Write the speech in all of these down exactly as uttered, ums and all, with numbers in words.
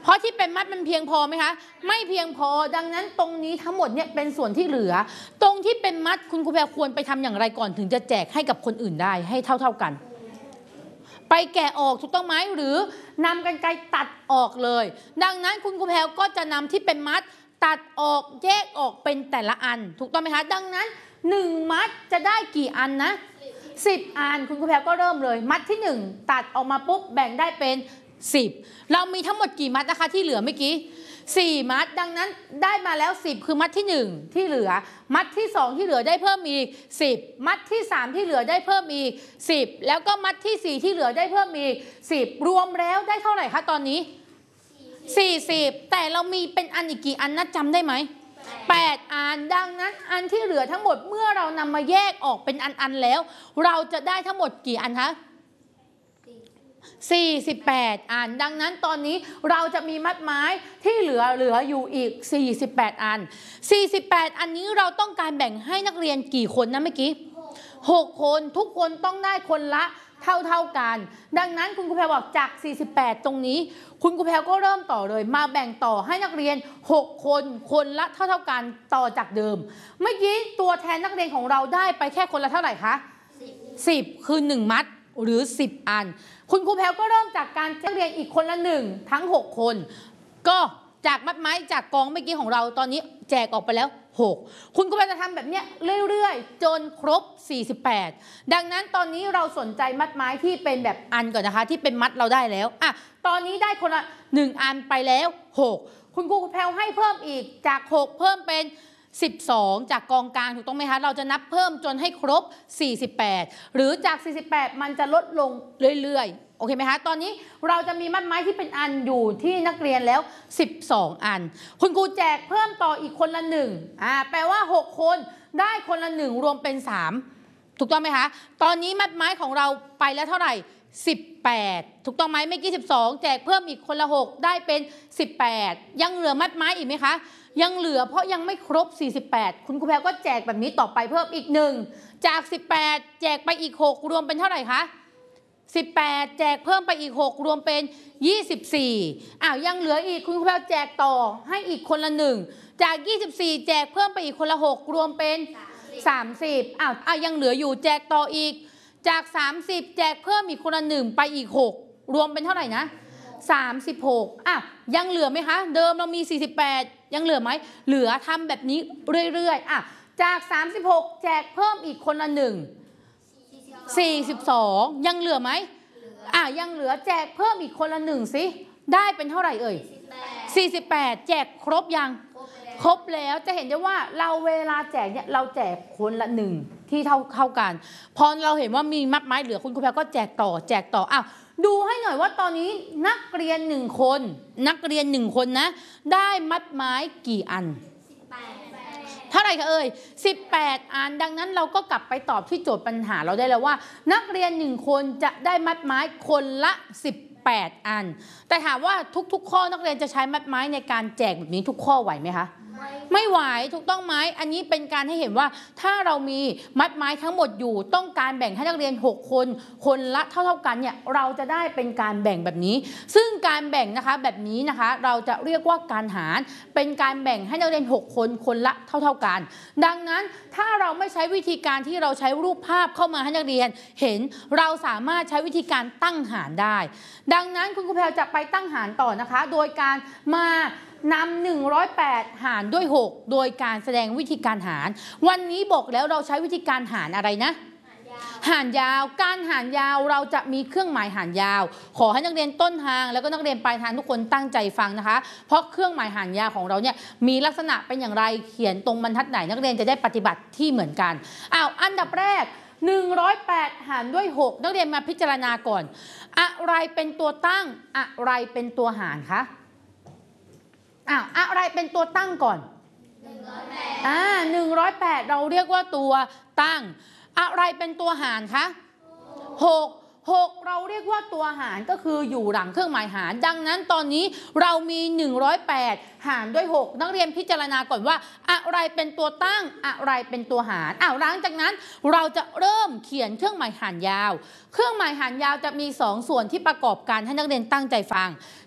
เพราะที่เป็นมัดมันเพียงพอไหมคะไม่เพียงพอดังนั้นตรงนี้ทั้งหมดเนี่ยเป็นส่วนที่เหลือตรงที่เป็นมัดคุณครูแพรควรไปทำอย่างไรก่อนถึงจะแจกให้กับคนอื่นได้ให้เท่าๆกันไปแกะออกถูกต้องไหมหรือนำกรรไกรตัดออกเลยดังนั้นคุณครูแพรก็จะนำที่เป็นมัดตัดออกแยกออกเป็นแต่ละอันถูกต้องไหมคะดังนั้นหนึ่งมัดจะได้กี่อันนะสิบอันคุณครูแพรก็เริ่มเลยมัดที่หนึ่งตัดออกมาปุ๊บแบ่งได้เป็นสิบเรามีทั้งหมดกี่มัดนะคะที่เหลือเมื่อกี้สี่มัดดังนั้นได้มาแล้วสิบคือมัดที่หนึ่งที่เหลือมัดที่สองที่เหลือได้เพิ่มอีกสิบมัดที่สามที่เหลือได้เพิ่มอีกสิบแล้วก็มัดที่สี่ที่เหลือได้เพิ่มอีกสิบรวมแล้วได้เท่าไหร่คะตอนนี้สี่สิบแต่เรามีเป็นอันอีกกี่อันนะจำได้ไหมแปดอันดังนั้นอันที่เหลือทั้งหมดเมื่อเรานำมาแยกออกเป็นอันๆแล้วเราจะได้ทั้งหมดกี่อันคะสี่สิบแปดอันดังนั้นตอนนี้เราจะมีมัดไม้ที่เหลือเหลืออยู่อีกสี่สิบแปดอันสี่สิบแปดอันนี้เราต้องการแบ่งให้นักเรียนกี่คนนะเมื่อกี้หกคนทุกคนต้องได้คนละเท่าเท่ากันดังนั้นคุณครูแพรบอกจากสี่สิบแปดตรงนี้คุณครูแพรก็เริ่มต่อเลยมาแบ่งต่อให้นักเรียนหกคนคนละเท่าเท่ากันต่อจากเดิมเมื่อกี้ตัวแทนนักเรียนของเราได้ไปแค่คนละเท่าไหร่คะสิบคือหนึ่งมัดหรือสิบอันคุณครูแพรก็เริ่มจากการแจ้งเรียนอีกคนละหนึ่งทั้งหกคนก็จากมัดไม้จากกองเมื่อกี้ของเราตอนนี้แจกออกไปแล้วหกคุณครูแพรจะทำแบบนี้เรื่อยๆจนครบสี่สิบแปดดังนั้นตอนนี้เราสนใจมัดไม้ที่เป็นแบบอันก่อนนะคะที่เป็นมัดเราได้แล้วอ่ะตอนนี้ได้คนละหนึ่งอันไปแล้วหกคุณครูแพรให้เพิ่มอีกจากหกเพิ่มเป็นสิบสองจากกองกลางถูกต้องไหมคะเราจะนับเพิ่มจนให้ครบสี่สิบแปดหรือจากสี่สิบแปดมันจะลดลงเรื่อยๆโอเคไหมคะตอนนี้เราจะมีมัดไม้ที่เป็นอันอยู่ที่นักเรียนแล้วสิบสองอันคุณครูแจกเพิ่มต่ออีกคนละหนึ่งอ่าแปลว่าหกคนได้คนละหนึ่งรวมเป็นสามถูกต้องไหมคะตอนนี้มัดไม้ของเราไปแล้วเท่าไหร่สิบแปดถูกต้องไหมเมื่อกี้สิบสองแจกเพิ่มอีกคนละหกได้เป็นสิบแปดยังเหลือมัดไม้อีกไหมคะยังเหลือเพราะยังไม่ครบสี่สิบแปดคุณครูแพรก็แจกแบบนี้ต่อไปเพิ่มอีกหนึ่งจากสิบแปดแจกไปอีกหกรวมเป็นเท่าไหร่คะสิบแปดแจกเพิ่มไปอีกหกรวมเป็นยี่สิบสี่อ้าวยังเหลืออีกคุณครูแพรแจกต่อให้อีกคนละหนึ่งจากยี่สิบสี่แจกเพิ่มไปอีกคนละหกรวมเป็นสามสิบอ้าวอ้าวยังเหลืออยู่แจกต่ออีกจากสามสิบแจกเพิ่มอีกคนละหนึ่งไปอีกหกรวมเป็นเท่าไหร่นะสามสิบหกอ่ะยังเหลือไหมคะเดิมเรามีสี่สิบแปดยังเหลือไหมเหลือทำแบบนี้เรื่อยๆอ่ะจากสามสิบหกแจกเพิ่มอีกคนละหนึ่งสี่สิบสองยังเหลือไหมอ่ะยังเหลือแจกเพิ่มอีกคนละหนึ่งสิได้เป็นเท่าไหร่เอ่ยสี่สิบแปดแจกครบยังครบแล้วจะเห็นได้ว่าเราเวลาแจกเนี่ยเราแจกคนละหนึ่งที่เท่าเท่ากันพอเราเห็นว่ามีมัดไม้เหลือคุณครูแพรก็แจกต่อแจกต่ออ้าวดูให้หน่อยว่าตอนนี้นักเรียนหนึ่งคนนักเรียนหนึ่งคนนะได้มัดไม้กี่อันเท่าไหร่คะเอ่ยสิบแปดอันดังนั้นเราก็กลับไปตอบที่โจทย์ปัญหาเราได้แล้วว่านักเรียนหนึ่งคนจะได้มัดไม้คนละสิบแปดอันแต่ถามว่าทุกๆข้อนักเรียนจะใช้มัดไม้ในการแจกแบบนี้ทุกข้อไหวไหมคะไม่ไหวถูกต้องไหมอันนี้เป็นการให้เห็นว่าถ้าเรามีมัดไม้ทั้งหมดอยู่ต้องการแบ่งให้นักเรียนหกคนคนละเท่าๆกันเนี่ยเราจะได้เป็นการแบ่งแบบนี้ซึ่งการแบ่งนะคะแบบนี้นะคะเราจะเรียกว่าการหารเป็นการแบ่งให้นักเรียนหกคนคนละเท่าๆกันดังนั้นถ้าเราไม่ใช้วิธีการที่เราใช้รูปภาพเข้ามาให้นักเรียนเห็นเราสามารถใช้วิธีการตั้งหารได้ดังนั้นคุณครูแพรจะไปตั้งหารต่อนะคะโดยการมานำหนึ่งร้อยแปดหารด้วยหกโดยการแสดงวิธีการหารวันนี้บอกแล้วเราใช้วิธีการหารอะไรนะหารยาวการหารยาวเราจะมีเครื่องหมายหารยาวขอให้นักเรียนต้นทางแล้วก็นักเรียนปลายทางทุกคนตั้งใจฟังนะคะเพราะเครื่องหมายหารยาวของเราเนี่ยมีลักษณะเป็นอย่างไรเขียนตรงบรรทัดไหนนักเรียนจะได้ปฏิบัติที่เหมือนกันอ้าวอันดับแรกหนึ่งร้อยแปดหารด้วยหกนักเรียนมาพิจารณาก่อนอะไรเป็นตัวตั้งอะไรเป็นตัวหารคะอ้าวอะไรเป็นตัวตั้งก่อนหนึ่งร้อยแปดอ่าหนึ่งร้อยแปดเราเรียกว่าตัวตั้งอะไรเป็นตัวหารคะหกหกเราเรียกว่าตัวหารก็คืออยู่หลังเครื่องหมายหารดังนั้นตอนนี้เรามีหนึ่งร้อยแปดหารด้วยหกนักเรียนพิจารณาก่อนว่าอะไรเป็นตัวตั้งอะไรเป็นตัวหารอ้าวหลังจากนั้นเราจะเริ่มเขียนเครื่องหมายหารยาวเครื่องหมายหารยาวจะมีสองส่วนที่ประกอบกันให้นักเรียนตั้งใจฟัง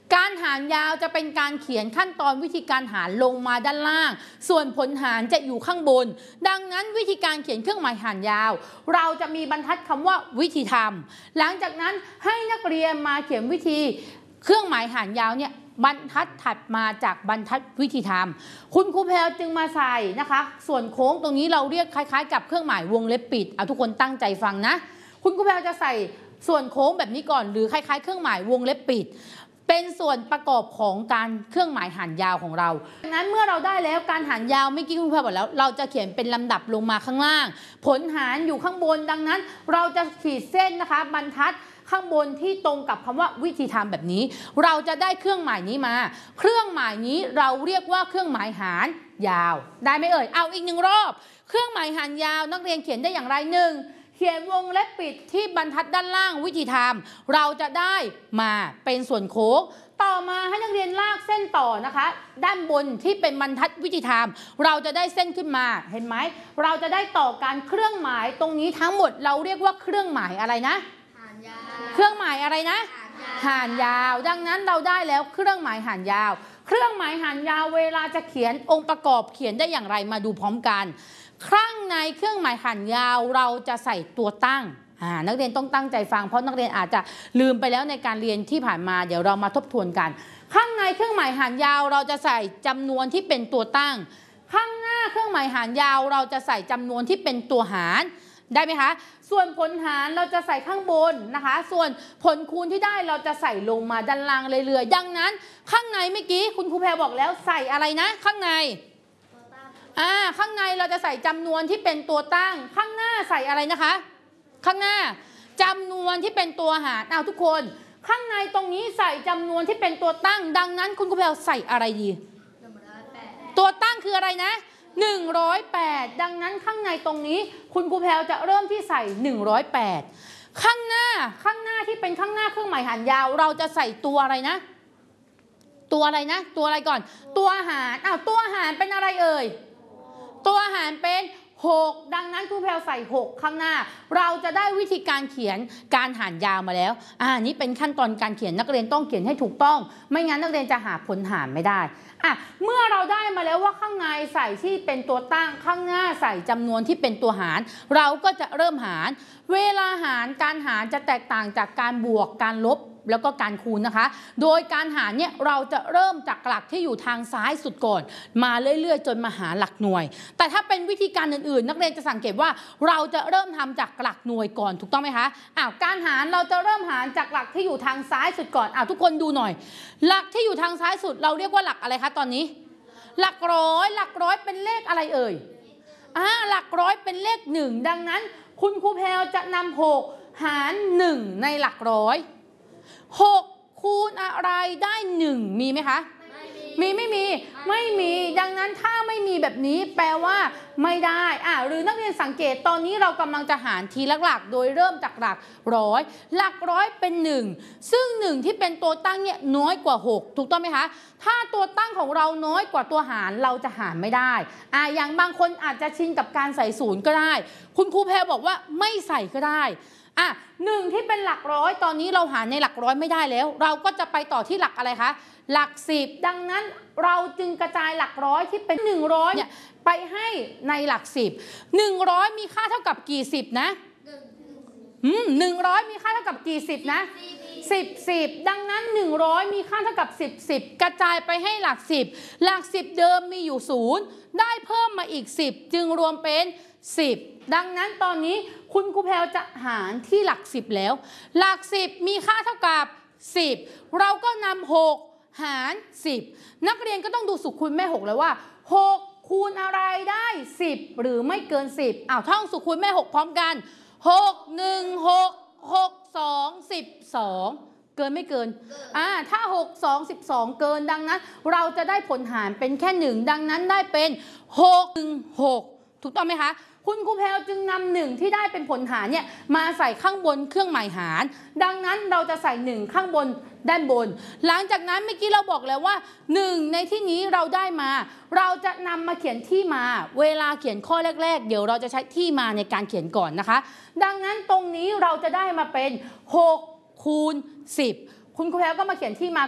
การหารยาวจะเป็นการเขียนขั้นตอนวิธีการหารลงมาด้านล่างส่วนผลหารจะอยู่ข้างบนดังนั้นวิธีการเขียนเครื่องหมายหารยาวเราจะมีบรรทัดคำว่าวิธีทำหลังจากนั้นให้นักเรียนมาเขียนวิธีเครื่องหมายหารยาวเนี่ยบรรทัดถัดมาจากบรรทัดวิธีทำคุณครูแพรจึงมาใส่นะคะส่วนโค้งตรงนี้เราเรียกคล้ายๆกับเครื่องหมายวงเล็บปิดเอาทุกคนตั้งใจฟังนะคุณครูแพรจะใส่ส่วนโค้งแบบนี้ก่อนหรือคล้ายๆเครื่องหมายวงเล็บปิดเป็นส่วนประกอบของการเครื่องหมายหารยาวของเราดังนั้นเมื่อเราได้แล้วการหารยาวไม่กี่คุณครูบอกแล้วเราจะเขียนเป็นลำดับลงมาข้างล่างผลหารอยู่ข้างบนดังนั้นเราจะขีดเส้นนะคะบรรทัดข้างบนที่ตรงกับคำว่าวิธีทำแบบนี้เราจะได้เครื่องหมายนี้มาเครื่องหมายนี้เราเรียกว่าเครื่องหมายหารยาวได้ไหมเอ่ยเอาอีกหนึ่งรอบเครื่องหมายหารยาวนักเรียนเขียนได้อย่างไรหนึ่งเขียนวงเล็บปิดที่บรรทัดด้านล่างวิธีทำเราจะได้มาเป็นส่วนโค้งต่อมาให้นักเรียนลากเส้นต่อนะคะด้านบนที่เป็นบรรทัดวิธีทำเราจะได้เส้นขึ้นมาเห็นไหมเราจะได้ต่อการเครื่องหมายตรงนี้ทั้งหมดเราเรียกว่าเครื่องหมายอะไรนะเครื่องหมายอะไรนะหารยาวดังนั้นเราได้แล้วเครื่องหมายหารยาวเครื่องหมายหารยาวเวลาจะเขียนองค์ประกอบเขียนได้อย่างไรมาดูพร้อมกันข้างในเครื่องหมายหารยาวเราจะใส่ตัวตั้งนักเรียนต้องตั้งใจฟังเพราะนักเรียนอาจจะลืมไปแล้วในการเรียนที่ผ่านมาเดี๋ยวเรามาทบทวนกันข้างในเครื่องหมายหารยาวเราจะใส่จำนวนที่เป็นตัวตั้งข้างหน้าเครื่องหมายหารยาวเราจะใส่จำนวนที่เป็นตัวหารได้ไหมคะส่วนผลหารเราจะใส่ข้างบนนะคะส่วนผลคูณที่ได้เราจะใส่ลงมาด้านล่างเรื่อยๆดังนั้นข้างในเมื่อกี้คุณครูแพรบอกแล้วใส่อะไรนะข้างในอ่าข้างในเราจะใส่จำนวนที่เป็นตัวตั้งข้างหน้าใส่อะไรนะคะข้างหน้าจำนวนที่เป็นตัวหารเอาทุกคนข้างในตรงนี้ใส่จำนวนที่เป็นตัวตั้งดังนั้นคุณครูแพรใส่อะไรดีตัวตั้งคืออะไรนะหนึ่งร้อยแปดดังนั้นข้างในตรงนี้คุณครูแพรจะเริ่มที่ใส่หนึ่งร้อยแปดข้างหน้าข้างหน้าที่เป็นข้างหน้าเครื่องหมายหารยาวเราจะใส่ตัวอะไรนะตัวอะไรนะตัวอะไรก่อนตัวหารอ้าวตัวหารเป็นอะไรเอ่ยตัวหารเป็นหกดังนั้นครูแพรใส่หกข้างหน้าเราจะได้วิธีการเขียนการหารยาวมาแล้วอ่านี้เป็นขั้นตอนการเขียนนักเรียนต้องเขียนให้ถูกต้องไม่งั้นนักเรียนจะหาผลหารไม่ได้อ่ะเมื่อเราได้มาแล้วว่าข้างในใส่ที่เป็นตัวตั้งข้างหน้าใส่จำนวนที่เป็นตัวหารเราก็จะเริ่มหารเวลาหารการหารจะแตกต่างจากการบวกการลบแล้วก็การคูณนะคะโดยการหารเนี่ยเราจะเริ่มจากหลักที่อยู่ทางซ้ายสุดก่อนมาเรื่อยๆจนมาหาหลักหน่วยแต่ถ้าเป็นวิธีการอื่นๆนักเรียนจะสังเกตว่าเราจะเริ่มทำจากหลักหน่วยก่อนถูกต้องไหมคะอ้าวการหารเราจะเริ่มหารจากหลักที่อยู่ทางซ้ายสุดก่อนอ้าวทุกคนดูหน่อยหลักที่อยู่ทางซ้ายสุดเราเรียกว่าหลักอะไรคะตอนนี้หลักร้อยหลักร้อยเป็นเลขอะไรเอ่ยอ่าหลักร้อยเป็นเลขหนึ่งดังนั้นคุณครูแพรจะนำหกหารหนึ่งในหลักร้อยหกคูณอะไรได้หนึ่งมีไหมคะมีไม่มีไม่มีดังนั้นถ้าไม่มีแบบนี้แปลว่าไม่ได้อ่ะหรือนักเรียนสังเกตตอนนี้เรากำลังจะหารทีละหลักโดยเริ่มจากหลักร้อยหลักร้อยเป็นหนึ่งซึ่งหนึ่งที่เป็นตัวตั้งเนี่ยน้อยกว่าหกถูกต้องไหมคะถ้าตัวตั้งของเราน้อยกว่าตัวหารเราจะหารไม่ได้อ่ะอย่างบางคนอาจจะชินกับการใส่ศูนย์ก็ได้คุณครูแพรบอกว่าไม่ใส่ก็ได้อ่ะหนึ่งที่เป็นหลักร้อยตอนนี้เราหารในหลักร้อยไม่ได้แล้วเราก็จะไปต่อที่หลักอะไรคะหลักสิบดังนั้นเราจึงกระจายหลักร้อยที่เป็นหนึ่งร้อยเนี่ยไปให้ในหลักสิบหนึ่งร้อยมีค่าเท่ากับกี่สิบนะอืมหนึ่งร้อยมีค่าเท่ากับกี่สิบนะสิบสิบดังนั้นหนึ่งร้อยมีค่าเท่ากับสิบสิบกระจายไปให้หลักสิบหลักสิบเดิมมีอยู่ศูนย์ได้เพิ่มมาอีกสิบจึงรวมเป็นสิบดังนั้นตอนนี้คุณครูแพรจะหารที่หลักสิบแล้วหลักสิบมีค่าเท่ากับสิบเราก็นำหกหารสิบนักเรียนก็ต้องดูสูตรคูณแม่หกแล้วว่าหกคูณอะไรได้สิบหรือไม่เกินสิบอ้าวท่องสูตรคูณแม่หกพร้อมกันหก หนึ่ง หก หก สอง สิบสองเกินไม่เกินอ่าถ้าหก สอง สิบสองเกินดังนั้นเราจะได้ผลหารเป็นแค่หนึ่งดังนั้นได้เป็นหก หนึ่ง หกถูกต้องไหมคะคุณครูแพรจึงนำหนึ่งที่ได้เป็นผลหารเนี่ยมาใส่ข้างบนเครื่องหมายหารดังนั้นเราจะใส่หนึ่งข้างบนด้านบนหลังจากนั้นเมื่อกี้เราบอกแล้วว่าหนึ่งในที่นี้เราได้มาเราจะนำมาเขียนที่มาเวลาเขียนข้อแรกๆเดี๋ยวเราจะใช้ที่มาในการเขียนก่อนนะคะดังนั้นตรงนี้เราจะได้มาเป็นหกคูณสิบคุณครูแพรก็มาเขียนที่มา